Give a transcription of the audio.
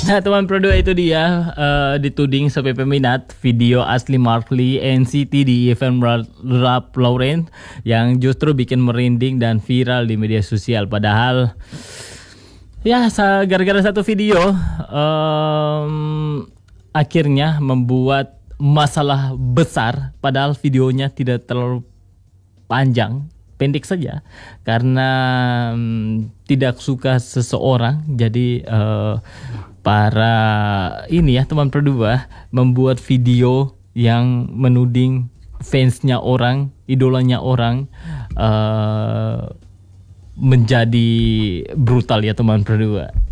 Nah, teman Pro 2 itu dia dituding sebagai peminat video asli Mark Lee NCT di event Ralph Lauren yang justru bikin merinding dan viral di media sosial. Padahal ya gara-gara satu video akhirnya membuat masalah besar. Padahal videonya tidak terlalu panjang, pendek saja karena tidak suka seseorang. Jadi para ini ya teman berdua membuat video yang menuding fansnya orang, idolanya orang menjadi brutal ya teman berdua.